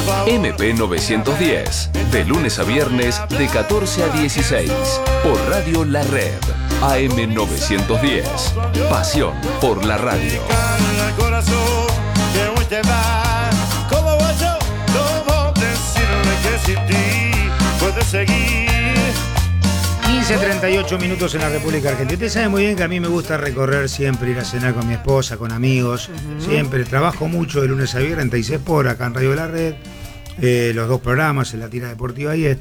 MP 910, de lunes a viernes de 14 a 16, por Radio La Red, AM 910, pasión por la radio. ¿Cómo voy yo? ¿Cómo decirle que sin ti puedes seguir? 15:38 minutos en la República Argentina. Usted sabe muy bien que a mí me gusta recorrer siempre, ir a cenar con mi esposa, con amigos. Siempre trabajo mucho de lunes a viernes en TIC por acá en Radio La Red. Los dos programas, en la tira deportiva y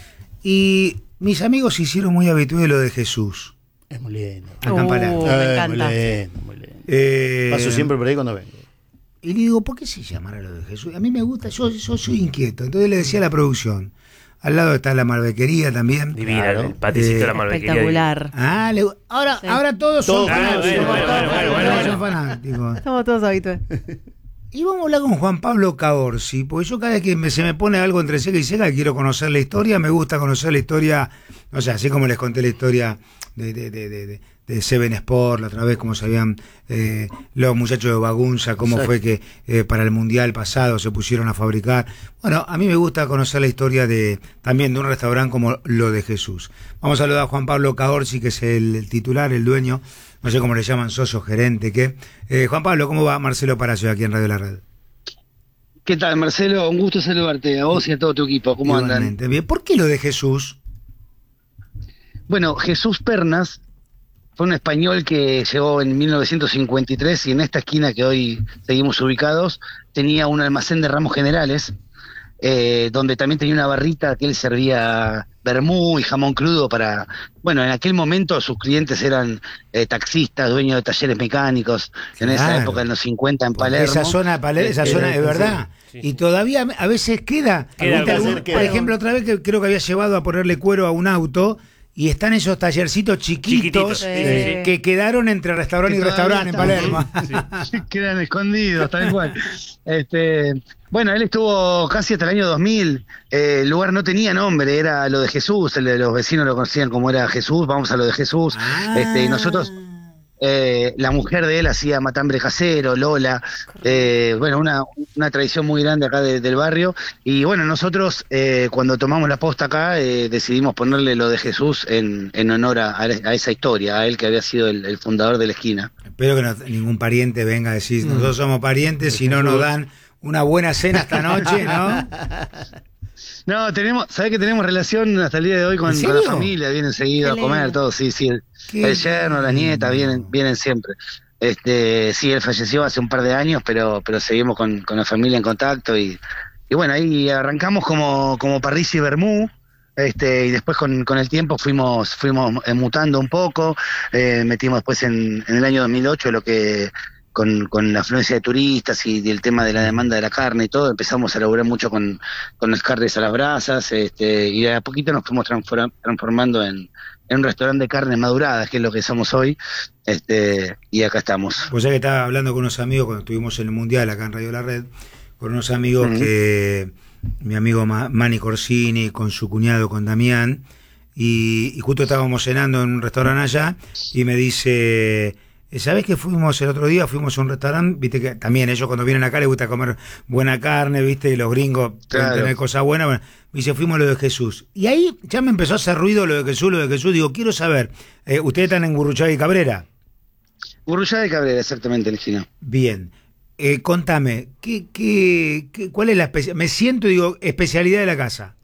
Y mis amigos se hicieron muy habituales lo de Jesús. Es muy lindo. Acá en Palermo. Me encanta. Muy lindo. Paso siempre por ahí cuando vengo. Y le digo, ¿por qué se llamará lo de Jesús? A mí me gusta, yo soy inquieto. Entonces le decía a la producción. Al lado está la malbequería también. Divina, claro. El paticito de la malbequería. Espectacular. Ahora todos son fanáticos. Bueno. Son fanáticos. Estamos todos habituales. Y vamos a hablar con Juan Pablo Caorsi, porque yo cada vez que se me pone algo entre ceja y ceja, quiero conocer la historia, me gusta conocer la historia, o sea, así como les conté la historia de Seven Sport, la otra vez, cómo sabían los muchachos de Bagunza, cómo fue que para el Mundial pasado se pusieron a fabricar. Bueno, a mí me gusta conocer la historia también de un restaurante como lo de Jesús. Vamos a saludar a Juan Pablo Caorsi, que es el titular, el dueño, no sé cómo le llaman, socio, gerente, ¿qué? Juan Pablo, ¿cómo va? Marcelo Palacio, aquí en Radio La Red. ¿Qué tal, Marcelo? Un gusto saludarte, a vos y a todo tu equipo. ¿Cómo andan? Bien. ¿Por qué lo de Jesús? Bueno, Jesús Pernas fue un español que llegó en 1953 y en esta esquina que hoy seguimos ubicados tenía un almacén de ramos generales, donde también tenía una barrita que él servía vermú y jamón crudo para... Bueno, en aquel momento sus clientes eran taxistas, dueños de talleres mecánicos, en esa época, en los 50 en Palermo. Esa zona es verdad. Sí. Y todavía a veces queda por ejemplo, otra vez que creo que había llevado a ponerle cuero a un auto... Y están esos tallercitos chiquitos que quedaron entre restaurante y restaurante en Palermo. Sí. Quedan escondidos, tal cual. Bueno, él estuvo casi hasta el año 2000. El lugar no tenía nombre, era lo de Jesús. Los vecinos lo conocían como era Jesús, vamos a lo de Jesús. Y nosotros... la mujer de él hacía matambre casero, Lola, bueno, una tradición muy grande acá del barrio, y bueno, nosotros cuando tomamos la posta acá decidimos ponerle lo de Jesús en honor a esa historia, a él que había sido el fundador de la esquina. Espero que ningún pariente venga a decir, nosotros somos parientes, si no nos dan una buena cena esta noche, ¿no? No, ¿sabés que tenemos relación hasta el día de hoy con la familia? Vienen seguido a comer, todos, sí. El yerno, la nieta, vienen siempre. Sí, él falleció hace un par de años, pero seguimos con la familia en contacto y bueno, ahí arrancamos como parrilla y vermú. Y después con el tiempo fuimos mutando un poco, metimos después en el año 2008 lo que... Con la afluencia de turistas y el tema de la demanda de la carne y todo, empezamos a laburar mucho con las carnes a las brasas, y a poquito nos fuimos transformando en un restaurante de carne madurada, que es lo que somos hoy, y acá estamos. Pues ya que estaba hablando con unos amigos cuando estuvimos en el Mundial acá en Radio La Red, con unos amigos que mi amigo Manny Corsini, con su cuñado, con Damián, y justo estábamos cenando en un restaurante allá, y me dice... ¿Sabés que fuimos el otro día? Fuimos a un restaurante, viste que también ellos cuando vienen acá les gusta comer buena carne, viste, y los gringos pueden tener cosas buenas. Bueno, me dice, fuimos a lo de Jesús. Y ahí ya me empezó a hacer ruido lo de Jesús. Digo, quiero saber, ¿ustedes están en Gurruchaga y Cabrera? Gurruchaga y Cabrera, exactamente, en esquina. Bien. Contame, ¿cuál es la especialidad de la casa?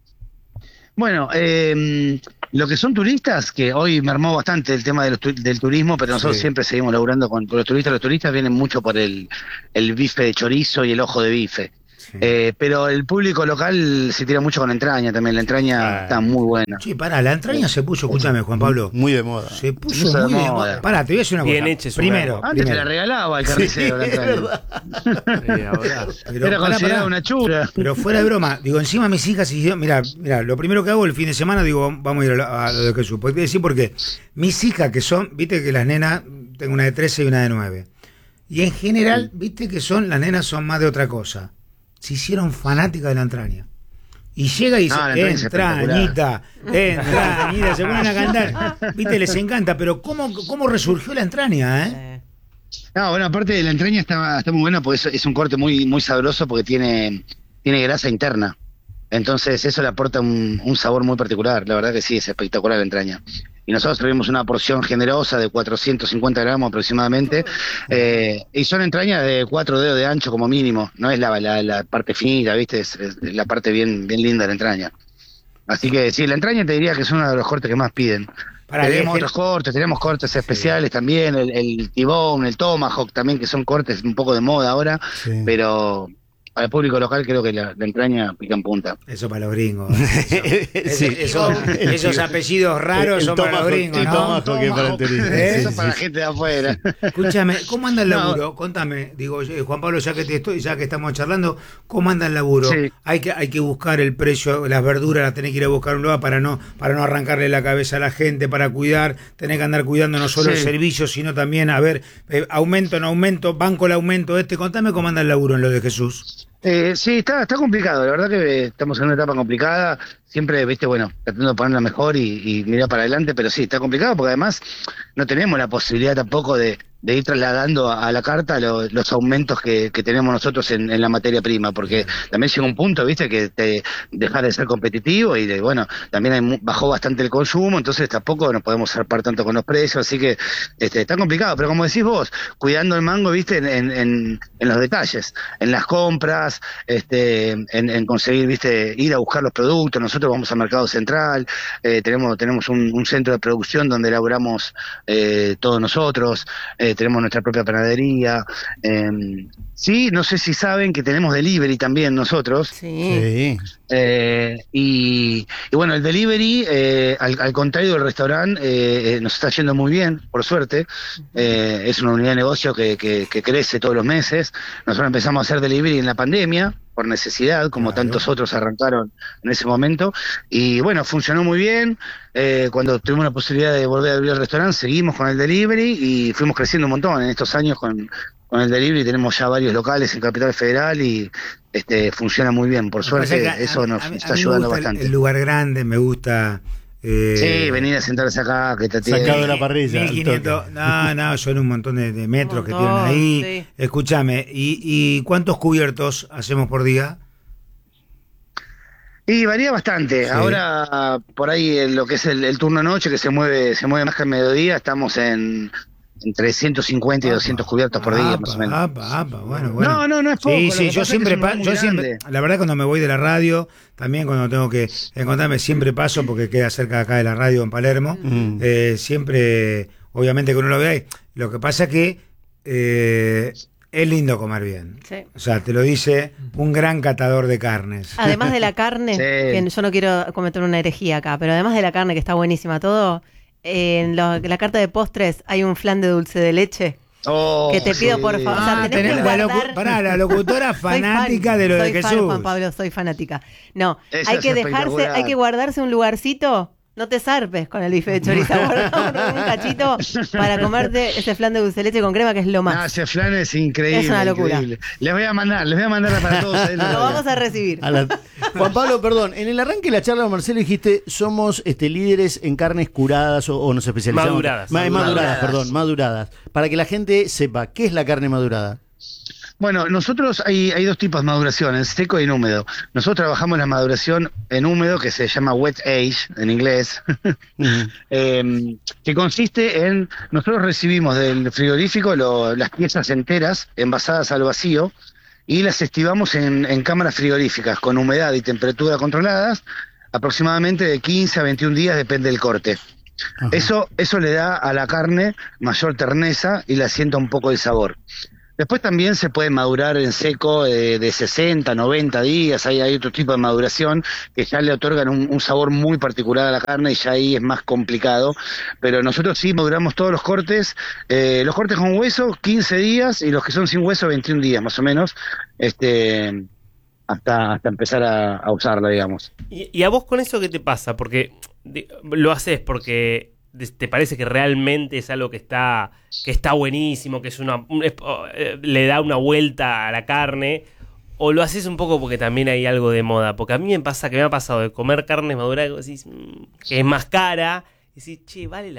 Bueno, lo que son turistas, que hoy mermó bastante el tema del turismo, pero nosotros siempre seguimos laburando con los turistas. Los turistas vienen mucho por el bife de chorizo y el ojo de bife. Pero el público local se tira mucho con la entraña también. La entraña está muy buena. Sí, pará, la entraña se puso, escúchame, Juan Pablo. Muy de moda. Se puso muy de moda. Pará, te voy a decir una cosa. Bien hecha, primero. Antes te la regalaba el carnicero, la entraña. Era considerada una chura. Pero fuera de broma, digo, encima mis hijas, mirá, lo primero que hago el fin de semana, digo, vamos a ir a lo de Jesús. Porque te voy a decir porque mis hijas que son, viste que las nenas, tengo una de 13 y una de 9. Y en general, viste que las nenas son más de otra cosa. Se hicieron fanáticas de la entraña. Y llega y dice, entrañita, se ponen a cantar. Viste, les encanta, pero ¿cómo resurgió la entraña, No, bueno, aparte de la entraña está muy buena, porque es un corte muy, muy sabroso, porque tiene tiene grasa interna. Entonces eso le aporta un sabor muy particular. La verdad que sí, es espectacular la entraña. Y nosotros servimos una porción generosa de 450 gramos aproximadamente, y son entrañas de 4 dedos de ancho como mínimo, no es la parte finita, ¿viste? Es la parte bien linda de la entraña. Así que sí, la entraña te diría que es uno de los cortes que más piden. Tenemos otros cortes, tenemos cortes especiales también, el tibón, el tomahawk también, que son cortes un poco de moda ahora, pero al público local creo que la entraña pica en punta. Eso para los gringos. Esos apellidos raros son para los gringos, ¿no? Eso para la gente de afuera. Escúchame, ¿cómo anda el laburo? Contame, digo, Juan Pablo, ya que estamos charlando, ¿cómo anda el laburo? Sí. Hay que buscar el precio, las verduras las tenés que ir a buscar a un lugar para no arrancarle la cabeza a la gente, para cuidar, tenés que andar cuidando no solo el servicio, sino también, a ver, aumento, no aumento, banco el aumento contame cómo anda el laburo en lo de Jesús. Sí, está complicado, la verdad que estamos en una etapa complicada, siempre, viste, bueno, tratando de ponerla mejor y mirar para adelante, pero sí, está complicado porque además no tenemos la posibilidad tampoco de ir trasladando a la carta los aumentos que tenemos nosotros en la materia prima, porque también llega un punto, viste, que te dejas de ser competitivo y también bajó bastante el consumo, entonces tampoco nos podemos zarpar tanto con los precios, así que está complicado, pero como decís vos, cuidando el mango, viste, en los detalles, en las compras, en conseguir, viste, ir a buscar los productos. Nosotros vamos al mercado central, tenemos un centro de producción donde elaboramos todos nosotros, tenemos nuestra propia panadería. Sí, no sé si saben que tenemos delivery también nosotros. Sí. Y bueno, el delivery, al contrario del restaurante, nos está yendo muy bien, por suerte. Es una unidad de negocio que crece todos los meses. Nosotros empezamos a hacer delivery en la pandemia, por necesidad, como tantos otros arrancaron en ese momento, y bueno, funcionó muy bien. Cuando tuvimos la posibilidad de volver a abrir el restaurante, seguimos con el delivery y fuimos creciendo un montón en estos años con el delivery. Tenemos ya varios locales en Capital Federal y funciona muy bien, por suerte. Eso nos está ayudando bastante. El lugar grande, me gusta. Sí, venir a sentarse acá, que te sacado de la parrilla. 1500, no, son un montón de metros que tienen ahí. Sí. Escúchame, ¿y cuántos cubiertos hacemos por día? Y varía bastante. Sí. Ahora, por ahí, en lo que es el turno noche, que se mueve más que el mediodía, estamos entre 150 y 200 cubiertos por día, más o menos. Bueno. No es poco. Sí, yo siempre, la verdad, cuando me voy de la radio, también cuando tengo que encontrarme, siempre paso, porque queda cerca acá de la radio en Palermo, siempre, obviamente que uno lo ve ahí. Lo que pasa es que es lindo comer bien. Sí. O sea, te lo dice un gran catador de carnes. Además de la carne, que yo no quiero cometer una herejía acá, pero además de la carne, que está buenísima todo, en la carta de postres hay un flan de dulce de leche. Que te pido, por favor. O sea, tenés que guardar... la locutora fanática de lo de Jesús. Soy fan, Juan Pablo, soy fanática. No, hay que guardarse un lugarcito. No te zarpes con el bife de chorizo, guarda un cachito para comerte ese flan de dulce de leche con crema, que es lo más. No, ese flan es increíble. Es una locura. Increíble. Les voy a mandar para todos. Lo vamos a recibir. Juan Pablo, perdón, en el arranque de la charla con Marcelo dijiste, somos líderes en carnes curadas o nos especializamos. Maduradas. Para que la gente sepa, ¿qué es la carne madurada? Bueno, nosotros hay dos tipos de maduración, en seco y en húmedo. Nosotros trabajamos la maduración en húmedo, que se llama wet age en inglés, que consiste en, nosotros recibimos del frigorífico las piezas enteras, envasadas al vacío, y las estivamos en cámaras frigoríficas con humedad y temperatura controladas, aproximadamente de 15 a 21 días, depende del corte. Eso le da a la carne mayor terneza y le asienta un poco el sabor. Después también se puede madurar en seco de 60, 90 días, hay otro tipo de maduración que ya le otorgan un sabor muy particular a la carne y ya ahí es más complicado, pero nosotros sí maduramos todos los cortes con hueso 15 días y los que son sin hueso 21 días más o menos, hasta empezar a usarla, digamos. ¿Y a vos con eso qué te pasa? Porque lo haces porque... ¿Te parece que realmente es algo que está buenísimo, que le da una vuelta a la carne? ¿O lo haces un poco porque también hay algo de moda? Porque a mí me ha pasado de comer carne madura que es más cara, y decís, che, vale la